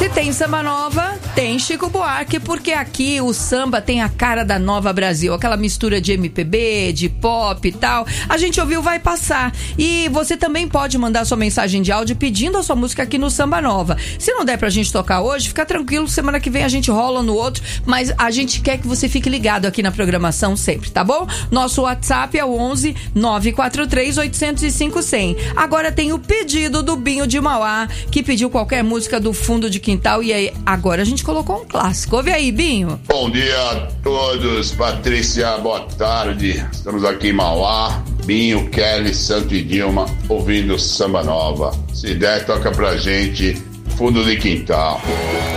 Se tem samba nova, tem Chico Buarque, porque aqui o samba tem a cara da Nova Brasil, aquela mistura de MPB, de pop e tal. A gente ouviu, vai passar. E você também pode mandar sua mensagem de áudio pedindo a sua música aqui no Samba Nova. Se não der pra gente tocar hoje, fica tranquilo, semana que vem a gente rola no outro, mas a gente quer que você fique ligado aqui na programação sempre, tá bom? Nosso WhatsApp é o 11 943 805 100. Agora tem o pedido do Binho de Mauá, que pediu qualquer música do fundo de quintal, e aí agora a gente colocou um clássico. Ouve aí, Binho. Bom dia a todos. Patrícia, boa tarde. Estamos aqui em Mauá. Binho, Kelly, Santo e Dilma, ouvindo Samba Nova. Se der, toca pra gente Fundo de Quintal.